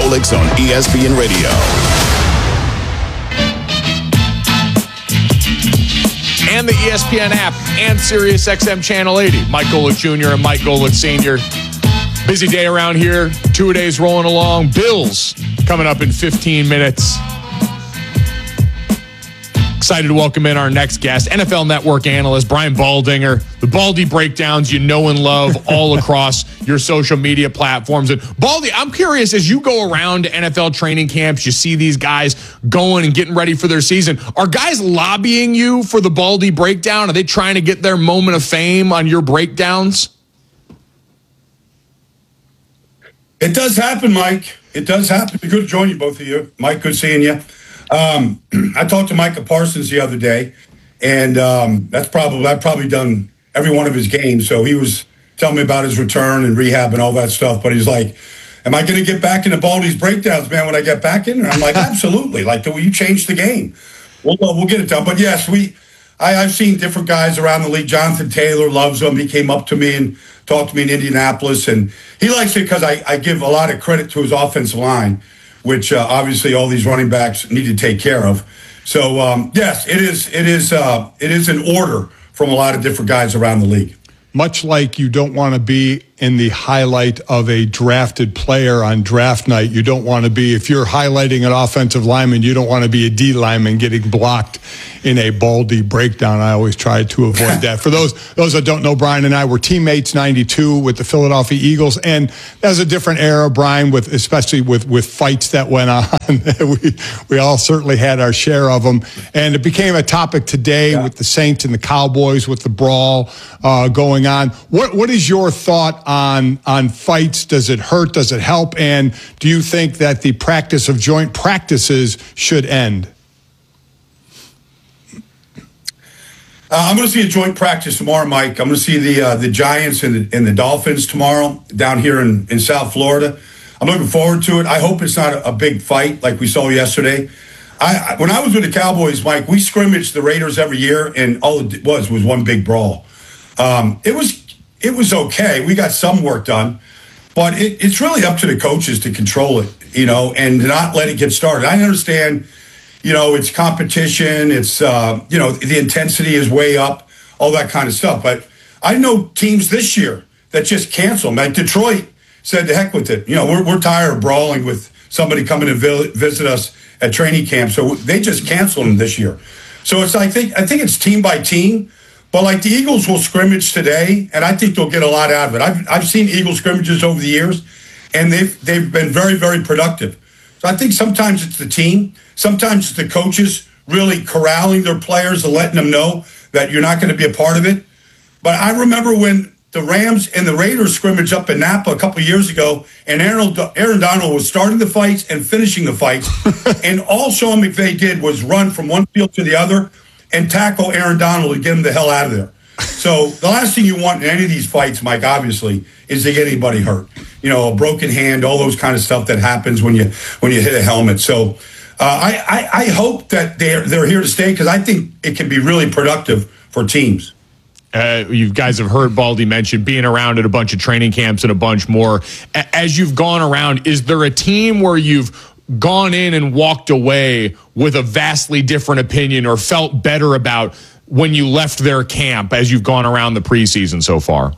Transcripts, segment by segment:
Golics on ESPN Radio. And the ESPN app and SiriusXM Channel 80. Mike Golic Jr. and Mike Golic Sr. Busy day around here. 2-a-days rolling along. Bills coming up in 15 minutes. Excited to welcome in our next guest, NFL Network analyst Brian Baldinger. The Baldy breakdowns you know and love all across your social media platforms. And Baldy, I'm curious, as you go around to NFL training camps, you see these guys going and getting ready for their season. Are guys lobbying you for the Baldy breakdown? Are they trying to get their moment of fame on your breakdowns? It does happen, Mike. It does happen. Good to join you, both of you. Mike, good seeing you. I talked to Micah Parsons the other day, and I've probably done every one of his games. So he was telling me about his return and rehab and all that stuff. But he's like, "Am I going to get back into Baldy's breakdowns, man, when I get back in?" And I'm like, "Absolutely. Like, you changed the game. We'll get it done." But yes, I've seen different guys around the league. Jonathan Taylor loves him. He came up to me and talked to me in Indianapolis, and he likes it because I give a lot of credit to his offensive line, which obviously all these running backs need to take care of. So yes, it is an order from a lot of different guys around the league. Much like you don't want to be in the highlight of a drafted player on draft night, you don't want to be, if you're highlighting an offensive lineman, you don't want to be a D lineman getting blocked in a Baldy breakdown. I always try to avoid that. For those that don't know, Brian and I were teammates 92 with the Philadelphia Eagles, and that was a different era, Brian, especially with fights that went on. we all certainly had our share of them, and it became a topic today with the Saints and the Cowboys, with the brawl going on. What is your thought on fights? Does it hurt? Does it help? And do you think that the practice of joint practices should end? I'm going to see a joint practice tomorrow, Mike. I'm going to see the Giants and the Dolphins tomorrow down here in South Florida. I'm looking forward to it. I hope it's not a big fight like we saw yesterday. When I was with the Cowboys, Mike, we scrimmaged the Raiders every year, and all it was one big brawl. It was okay. We got some work done, but it's really up to the coaches to control it, and not let it get started. I understand, it's competition. It's, the intensity is way up, all that kind of stuff. But I know teams this year that just cancel. Like Detroit said, to heck with it. We're tired of brawling with somebody coming to visit us at training camp. So they just canceled them this year. So I think it's team by team. But like the Eagles will scrimmage today, and I think they'll get a lot out of it. I've seen Eagles scrimmages over the years, and they've been very, very productive. So I think sometimes it's the team, sometimes it's the coaches really corralling their players and letting them know that you're not going to be a part of it. But I remember when the Rams and the Raiders scrimmage up in Napa a couple of years ago, and Aaron Donald was starting the fights and finishing the fights, and all Sean McVay did was run from one field to the other and tackle Aaron Donald and get him the hell out of there. So the last thing you want in any of these fights, Mike, obviously, is to get anybody hurt. A broken hand, all those kind of stuff that happens when you hit a helmet. So I hope that they're here to stay, because I think it can be really productive for teams. You guys have heard Baldy mention being around at a bunch of training camps and a bunch more. As you've gone around, is there a team where you've gone in and walked away with a vastly different opinion or felt better about when you left their camp as you've gone around the preseason so far?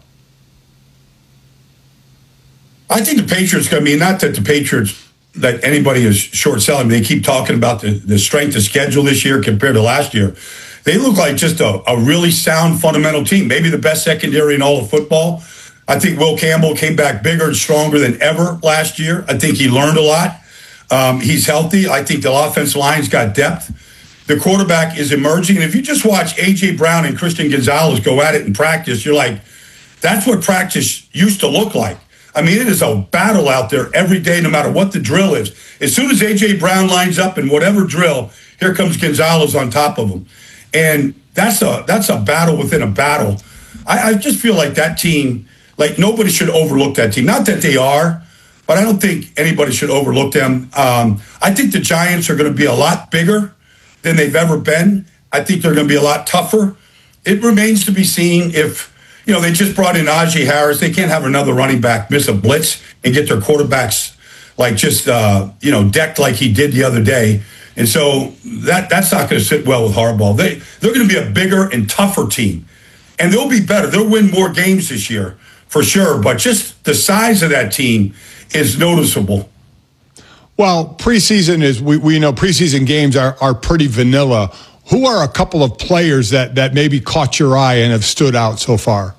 I think the Patriots, not that the Patriots, that anybody is short selling. They keep talking about the strength of schedule this year compared to last year. They look like just a really sound fundamental team, maybe the best secondary in all of football. I think Will Campbell came back bigger and stronger than ever last year. I think he learned a lot. He's healthy. I think the offensive line's got depth. The quarterback is emerging. And if you just watch A.J. Brown and Christian Gonzalez go at it in practice, you're like, that's what practice used to look like. I mean, it is a battle out there every day, no matter what the drill is. As soon as A.J. Brown lines up in whatever drill, here comes Gonzalez on top of him. And that's a battle within a battle. I just feel like that team, like nobody should overlook that team. Not that they are, but I don't think anybody should overlook them. I think the Giants are going to be a lot bigger than they've ever been. I think they're going to be a lot tougher. It remains to be seen if, they just brought in Najee Harris. They can't have another running back miss a blitz and get their quarterbacks like just decked like he did the other day. And so that's not going to sit well with Harbaugh. They're going to be a bigger and tougher team, and they'll be better. They'll win more games this year for sure. But just the size of that team is noticeable. Well, preseason is we know preseason games are pretty vanilla. Who are a couple of players that maybe caught your eye and have stood out so far?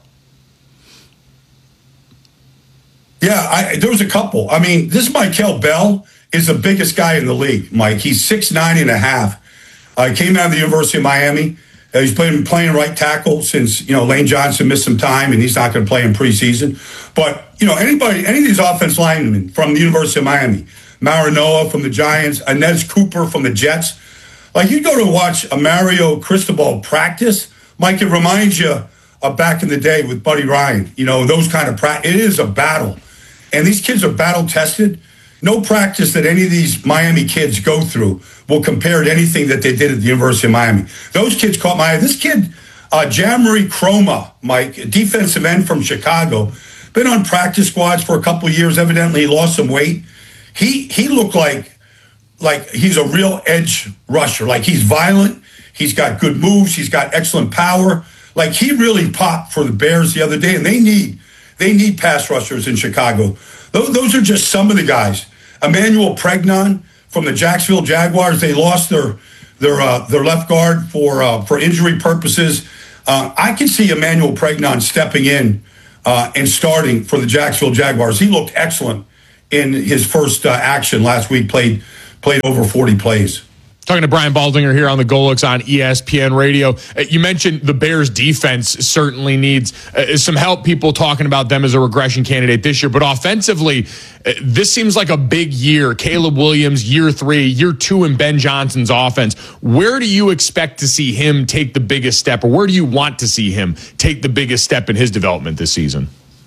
Yeah, there was a couple. I mean, this Michael Bell is the biggest guy in the league, Mike. He's 6'9" and a half. He came out of the University of Miami. He's been playing right tackle since, Lane Johnson missed some time, and he's not going to play in preseason. But, any of these offense linemen from the University of Miami, Marinoa from the Giants, Inez Cooper from the Jets, like you go to watch a Mario Cristobal practice, Mike, it reminds you of back in the day with Buddy Ryan, those kind of practice. It is a battle. And these kids are battle tested. No practice that any of these Miami kids go through will compare to anything that they did at the University of Miami. Those kids caught my eye. This kid, Jamari Croma, Mike, a defensive end from Chicago, been on practice squads for a couple of years. Evidently, he lost some weight. He looked like he's a real edge rusher. Like he's violent. He's got good moves. He's got excellent power. Like he really popped for the Bears the other day, and they need pass rushers in Chicago. Those are just some of the guys. Emmanuel Pregnon from the Jacksonville Jaguars. They lost their left guard for injury purposes. I can see Emmanuel Pregnon stepping in and starting for the Jacksonville Jaguars. He looked excellent in his first action last week. Played over 40 plays. Talking to Brian Baldinger here on the Golix on ESPN Radio. You mentioned the Bears defense certainly needs some help. People talking about them as a regression candidate this year. But offensively, this seems like a big year. Caleb Williams, year 3, year 2 in Ben Johnson's offense. Where do you expect to see him take the biggest step, or where do you want to see him take the biggest step in his development this season?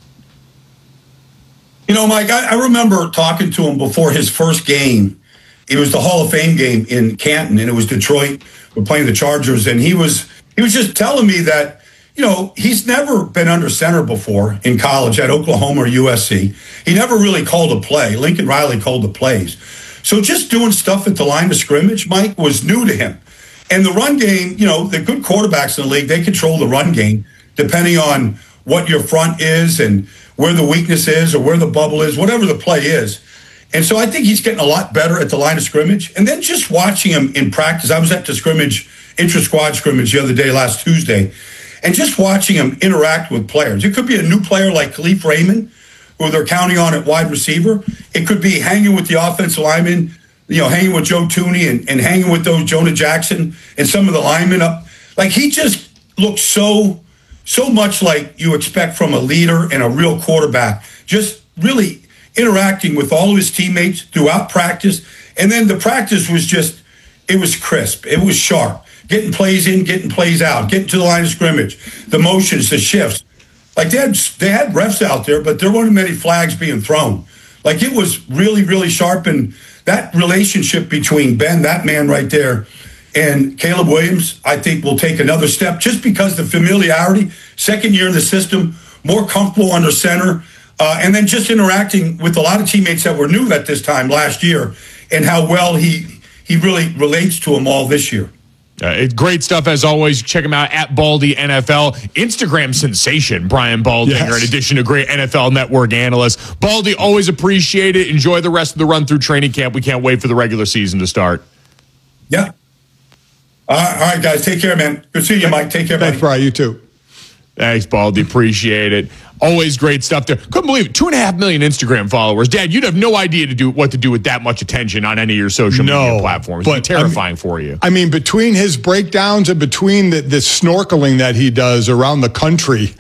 Mike, I remember talking to him before his first game. It was the Hall of Fame game in Canton, and it was Detroit. We're playing the Chargers, and he was just telling me that, he's never been under center before in college at Oklahoma or USC. He never really called a play. Lincoln Riley called the plays. So just doing stuff at the line of scrimmage, Mike, was new to him. And the run game, the good quarterbacks in the league, they control the run game depending on what your front is and where the weakness is or where the bubble is, whatever the play is. And so I think he's getting a lot better at the line of scrimmage. And then just watching him in practice, I was at the intra-squad scrimmage the other day, last Tuesday, and just watching him interact with players. It could be a new player like Khalif Raymond, who they're counting on at wide receiver. It could be hanging with the offensive linemen, hanging with Joe Thuney and hanging with those Jonah Jackson and some of the linemen up. Like he just looks so much like you expect from a leader and a real quarterback, just really interacting with all of his teammates throughout practice. And then the practice was it was crisp. It was sharp. Getting plays in, getting plays out, getting to the line of scrimmage, the motions, the shifts. Like they had refs out there, but there weren't many flags being thrown. Like it was really, really sharp. And that relationship between Ben, that man right there, and Caleb Williams, I think will take another step just because the familiarity, second year in the system, more comfortable under center, and then just interacting with a lot of teammates that were new at this time last year and how well he really relates to them all this year. Great stuff as always. Check him out at Baldy NFL. Instagram sensation, Brian Baldinger, yes. In addition to great NFL Network analyst. Baldy, always appreciate it. Enjoy the rest of the run through training camp. We can't wait for the regular season to start. Yeah. All right, guys. Take care, man. Good seeing you, Mike. Take care, Thanks, Brian. You too. Thanks, Baldy. Appreciate it. Always great stuff there. Couldn't believe it. 2.5 million Instagram followers. Dad, you'd have no idea what to do with that much attention on any of your social media platforms. It'd be terrifying for you. I mean, between his breakdowns and between the snorkeling that he does around the country,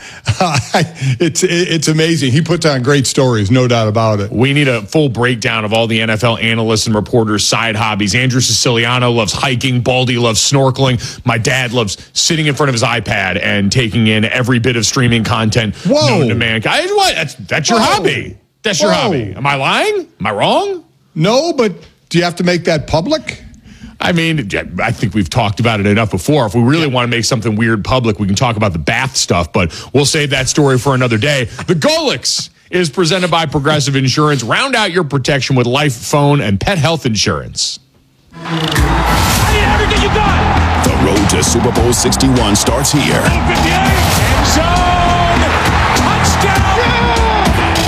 it's amazing. He puts on great stories, no doubt about it. We need a full breakdown of all the NFL analysts and reporters' side hobbies. Andrew Siciliano loves hiking. Baldy loves snorkeling. My dad loves sitting in front of his iPad and taking in every bit of streaming content. Whoa. To mankind. That's your hobby. That's your hobby. Am I lying? Am I wrong? No, but do you have to make that public? I mean, I think we've talked about it enough before. If we really want to make something weird public, we can talk about the bath stuff, but we'll save that story for another day. The Golix is presented by Progressive Insurance. Round out your protection with life, phone, and pet health insurance. I need everything you got. The road to Super Bowl 61 starts here. End zone. Touchdown.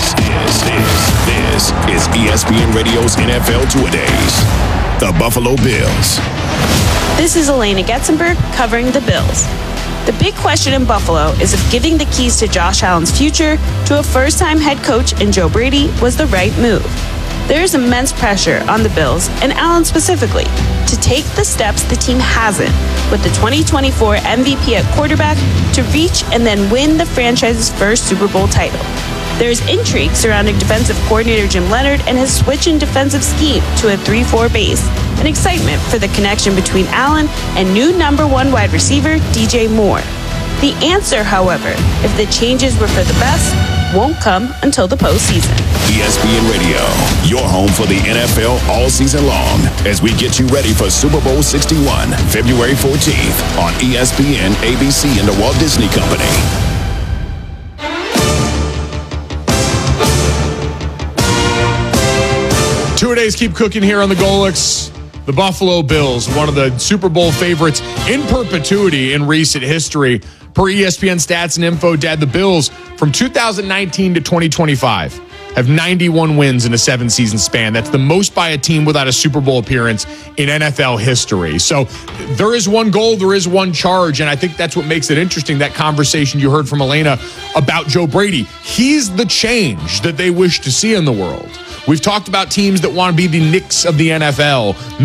This is ESPN Radio's NFL Two-A-Days. The Buffalo Bills. This is Elena Getzenberg covering the Bills. The big question in Buffalo is if giving the keys to Josh Allen's future to a first-time head coach in Joe Brady was the right move. There is immense pressure on the Bills, and Allen specifically, to take the steps the team hasn't, with the 2024 MVP at quarterback, to reach and then win the franchise's first Super Bowl title. There is intrigue surrounding defensive coordinator Jim Leonhard and his switch in defensive scheme to a 3-4 base, and excitement for the connection between Allen and new number 1 wide receiver DJ Moore. The answer, however, if the changes were for the best, won't come until the postseason. ESPN Radio, your home for the NFL all season long, as we get you ready for Super Bowl 61, February 14th on ESPN, ABC, and the Walt Disney Company. Two-A-Days keep cooking here on the Golix. The Buffalo Bills, one of the Super Bowl favorites in perpetuity in recent history. Per ESPN stats and info, Dad, the Bills from 2019 to 2025 have 91 wins in a 7-season span. That's the most by a team without a Super Bowl appearance in NFL history. So there is one goal, there is one charge, and I think that's what makes it interesting, that conversation you heard from Elena about Joe Brady. He's the change that they wish to see in the world. We've talked about teams that want to be the Knicks of the NFL.